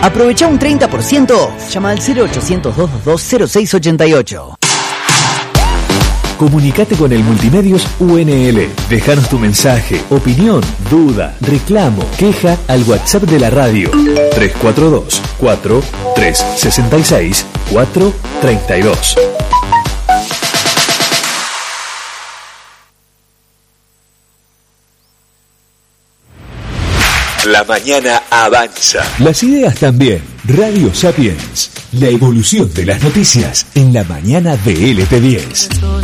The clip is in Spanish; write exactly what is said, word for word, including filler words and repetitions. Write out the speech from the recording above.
Aprovecha un treinta por ciento. Llama al cero ochocientos, doscientos veintidós, cero seis ochenta y ocho. Comunicate con el Multimedios U N L. Déjanos tu mensaje, opinión, duda, reclamo, queja al WhatsApp de la radio tres cuatro dos, cuatro, tres seis seis, cuatro tres dos. La mañana avanza. Las ideas también. Radio Sapiens. La evolución de las noticias en la mañana de L T diez.